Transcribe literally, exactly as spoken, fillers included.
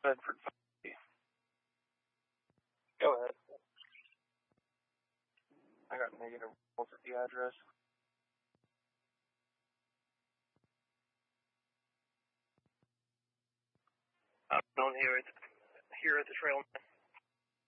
Bedford five. Go ahead. I got negative rolls at the address. I'm known here at, here at the trail.